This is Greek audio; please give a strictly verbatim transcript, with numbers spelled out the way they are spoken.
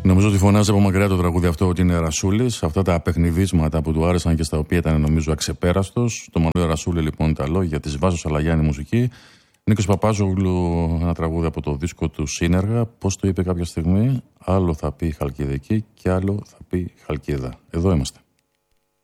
Νομίζω ότι φωνάζει από μακριά το τραγούδι αυτό ότι είναι Ρασούλης. Αυτά τα παιχνιδίσματα που του άρεσαν και στα οποία ήταν νομίζω αξεπέραστος. Το Μανώλη Ρασούλη λοιπόν τα λόγια της Βάσο Σαλαγιάννη μουσική. Νίκος Παπάζογλου, ένα τραγούδι από το δίσκο του Σύνεργα. Πώς το είπε κάποια στιγμή, άλλο θα πει Χαλκιδική και άλλο θα πει Χαλκίδα. Εδώ είμαστε.